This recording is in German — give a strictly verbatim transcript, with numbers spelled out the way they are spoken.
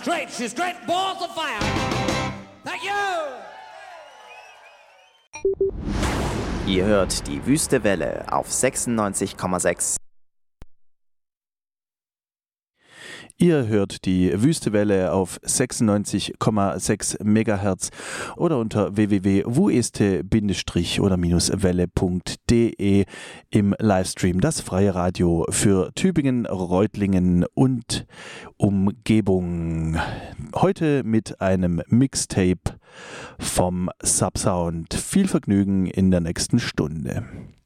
great. She's great balls of fire. Thank you. Ihr hört die Wüste Welle auf sechsundneunzig Komma sechs. Ihr hört die Wüste Welle auf sechsundneunzig Komma sechs Megahertz oder unter w w w punkt wueste oder welle punkt de im Livestream, das freie Radio für Tübingen, Reutlingen und Umgebung. Heute mit einem Mixtape vom Subsound. Viel Vergnügen in der nächsten Stunde.